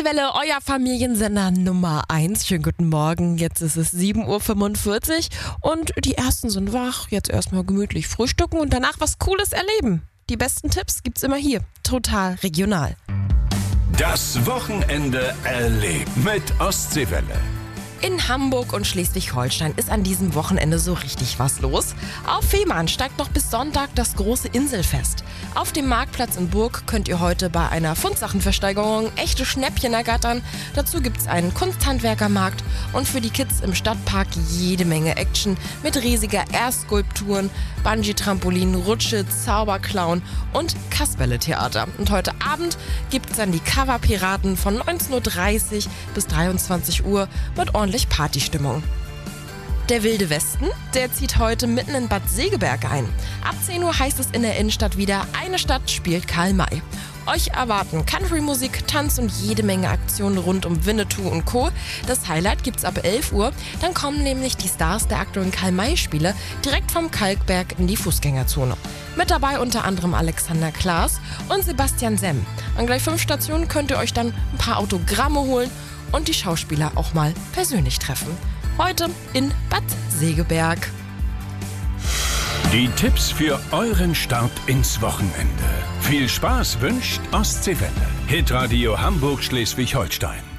Ostseewelle, euer Familiensender Nummer 1. Schönen guten Morgen. Jetzt ist es 7:45 Uhr und die Ersten sind wach. Jetzt erstmal gemütlich frühstücken und danach was Cooles erleben. Die besten Tipps gibt's immer hier. Total regional. Das Wochenende erlebt mit Ostseewelle. In Hamburg und Schleswig-Holstein ist an diesem Wochenende so richtig was los. Auf Fehmarn steigt noch bis Sonntag das große Inselfest. Auf dem Marktplatz in Burg könnt ihr heute bei einer Fundsachenversteigerung echte Schnäppchen ergattern. Dazu gibt's einen Kunsthandwerkermarkt und für die Kids im Stadtpark jede Menge Action mit riesiger Airskulpturen, Bungee-Trampolin, Rutsche, Zauberclown und Kasperle-Theater. Und heute Abend gibt's dann die Coverpiraten von 19:30 Uhr bis 23 Uhr mit ordentlich Partystimmung. Der Wilde Westen, der zieht heute mitten in Bad Segeberg ein. Ab 10 Uhr heißt es in der Innenstadt wieder, eine Stadt spielt Karl May. Euch erwarten Country-Musik, Tanz und jede Menge Aktionen rund um Winnetou und Co. Das Highlight gibt's ab 11 Uhr. Dann kommen nämlich die Stars der aktuellen Karl-May-Spiele direkt vom Kalkberg in die Fußgängerzone. Mit dabei unter anderem Alexander Klaas und Sebastian Semm. An gleich 5 Stationen könnt ihr euch dann ein paar Autogramme holen und die Schauspieler auch mal persönlich treffen. Heute in Bad Segeberg. Die Tipps für euren Start ins Wochenende. Viel Spaß wünscht Ostseewelle. Hitradio Hamburg Schleswig-Holstein.